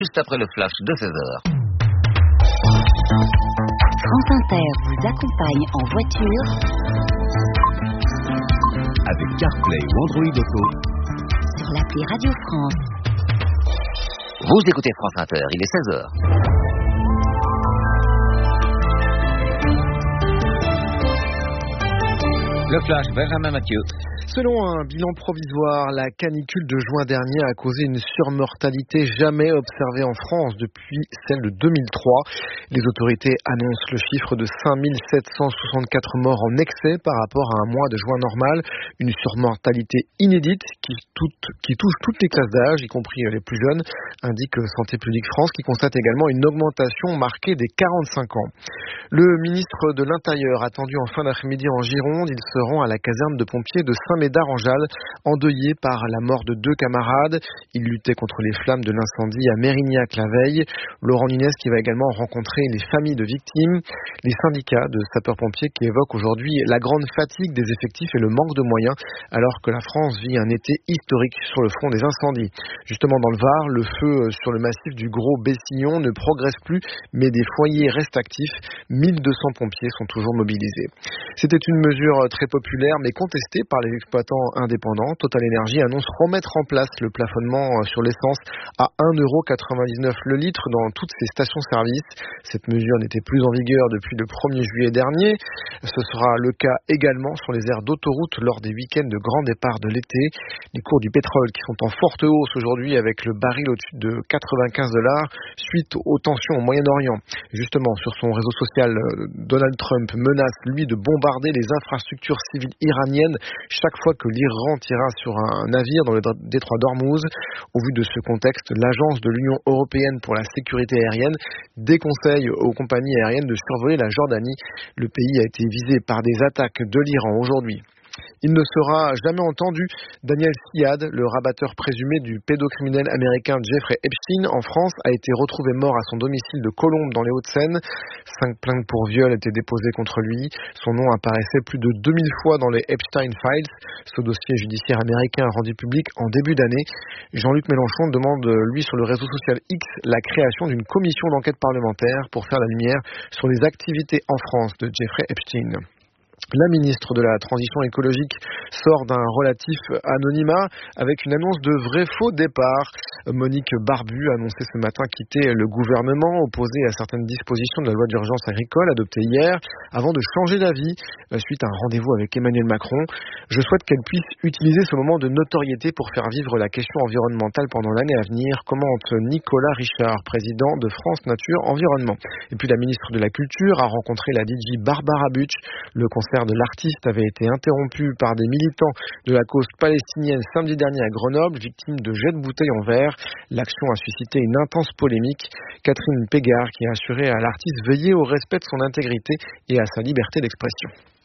juste après le flash de 16h. France Inter vous accompagne en voiture avec CarPlay ou Android Auto sur l'appli Radio France. Vous écoutez France Inter, il est 16h. Le flash, Benjamin Mathieu. Selon un bilan provisoire, la canicule de juin dernier a causé une surmortalité jamais observée en France depuis celle de 2003. Les autorités annoncent le chiffre de 5764 morts en excès par rapport à un mois de juin normal. Une surmortalité inédite qui touche toutes les classes d'âge, y compris les plus jeunes, indique Santé publique France, qui constate également une augmentation marquée des 45 ans. Le ministre de l'Intérieur, attendu en fin d'après-midi en Gironde, il se rend à la caserne de pompiers de Saint-Médard-en-Jalles, endeuillé par la mort de 2 camarades. Il luttait contre les flammes de l'incendie à Mérignac la veille. Laurent Nunez qui va également rencontrer les familles de victimes, les syndicats de sapeurs-pompiers qui évoquent aujourd'hui la grande fatigue des effectifs et le manque de moyens, alors que la France vit un été historique sur le front des incendies. Justement dans le Var, le feu sur le massif du Gros Bessillon ne progresse plus, mais des foyers restent actifs. 1200 pompiers sont toujours mobilisés. C'était une mesure très populaire mais contestée par les exploitants indépendants. Total Energy annonce remettre en place le plafonnement sur l'essence à 1,99 € le litre dans toutes ses stations-service. Cette mesure n'était plus en vigueur depuis le 1er juillet dernier. Ce sera le cas également sur les aires d'autoroute lors des week-ends de grand départ de l'été. Les cours du pétrole qui sont en forte hausse aujourd'hui avec le baril au-dessus de $95 suite aux tensions au Moyen-Orient. Justement, sur son réseau social, Donald Trump menace, lui, de bombarder les infrastructures civiles iraniennes chaque fois que l'Iran tirera sur un navire dans le détroit d'Ormuz. Au vu de ce contexte, l'Agence de l'Union européenne pour la sécurité aérienne déconseille aux compagnies aériennes de survoler la Jordanie. Le pays a été visé par des attaques de l'Iran aujourd'hui. Il ne sera jamais entendu. Daniel Siad, le rabatteur présumé du pédocriminel américain Jeffrey Epstein en France, a été retrouvé mort à son domicile de Colombes dans les Hauts-de-Seine. 5 plaintes pour viol étaient déposées contre lui. Son nom apparaissait plus de 2000 fois dans les Epstein Files, ce dossier judiciaire américain rendu public en début d'année. Jean-Luc Mélenchon demande, lui, sur le réseau social X, la création d'une commission d'enquête parlementaire pour faire la lumière sur les activités en France de Jeffrey Epstein. La ministre de la Transition écologique sort d'un relatif anonymat avec une annonce de vrai faux départ. Monique Barbu a annoncé ce matin quitter le gouvernement opposé à certaines dispositions de la loi d'urgence agricole adoptée hier avant de changer d'avis suite à un rendez-vous avec Emmanuel Macron. Je souhaite qu'elle puisse utiliser ce moment de notoriété pour faire vivre la question environnementale pendant l'année à venir, commente Nicolas Richard, président de France Nature Environnement. Et puis la ministre de la Culture a rencontré la DJ Barbara Butch. Le concert de l'artiste avait été interrompu par des militants de la cause palestinienne samedi dernier à Grenoble, victimes de jets de bouteilles en verre. L'action a suscité une intense polémique. Catherine Pégard qui a assuré à l'artiste veiller au respect de son intégrité et à sa liberté d'expression.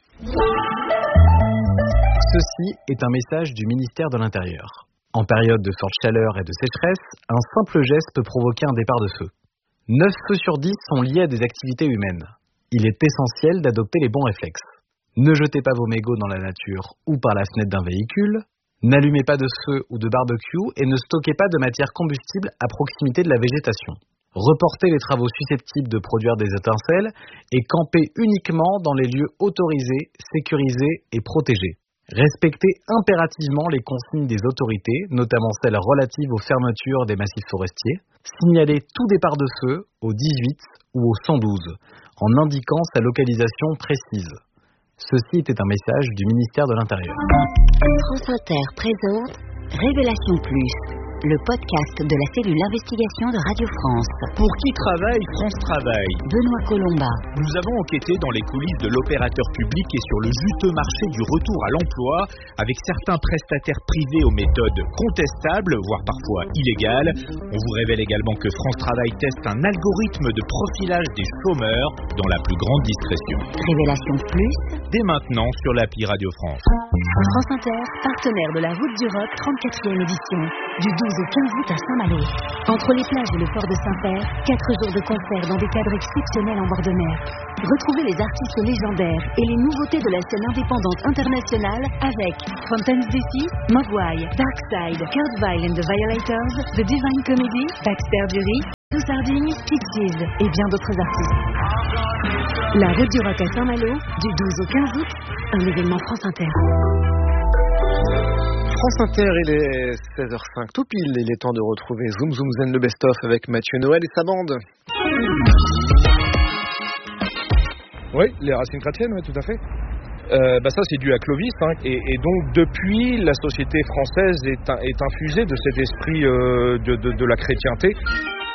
Ceci est un message du ministère de l'Intérieur. En période de forte chaleur et de sécheresse, un simple geste peut provoquer un départ de feu. 9 feux sur 10 sont liés à des activités humaines. Il est essentiel d'adopter les bons réflexes. Ne jetez pas vos mégots dans la nature ou par la fenêtre d'un véhicule. N'allumez pas de feu ou de barbecue et ne stockez pas de matière combustible à proximité de la végétation. Reportez les travaux susceptibles de produire des étincelles et campez uniquement dans les lieux autorisés, sécurisés et protégés. Respectez impérativement les consignes des autorités, notamment celles relatives aux fermetures des massifs forestiers. Signalez tout départ de feu au 18 ou au 112 en indiquant sa localisation précise. Ceci était un message du ministère de l'Intérieur. France Inter présente Révélation Plus, le podcast de la cellule investigation de Radio France. Pour qui travaille, France travaille. Benoît Colomba. Nous avons enquêté dans les coulisses de l'opérateur public et sur le juteux marché du retour à l'emploi avec certains prestataires privés aux méthodes contestables, voire parfois illégales. On vous révèle également que France Travail teste un algorithme de profilage des chômeurs dans la plus grande discrétion. Révélation Plus, dès maintenant sur l'appli Radio France. France Inter, partenaire de la Route du Rock 34e édition, du 12 au 15 août à Saint-Malo. Entre les plages et le port de Saint-Père, 4 jours de concerts dans des cadres exceptionnels en bord de mer. Retrouvez les artistes légendaires et les nouveautés de la scène indépendante internationale avec Fountains DC, Mogwai, Darkside, Kurt Weill and the Violators, The Divine Comedy, Baxter Dury, The Sardines, Pixies et bien d'autres artistes. La Route du Rock à Saint-Malo, du 12 au 15 août, un événement France Inter. France Inter, il est 16h05 tout pile. Il est temps de retrouver Zoom Zoom Zen, le best-of avec Mathieu Noël et sa bande. Oui, les racines chrétiennes, oui, tout à fait. Ça c'est dû à Clovis, hein, et donc depuis la société française est infusée de cet esprit de la chrétienté.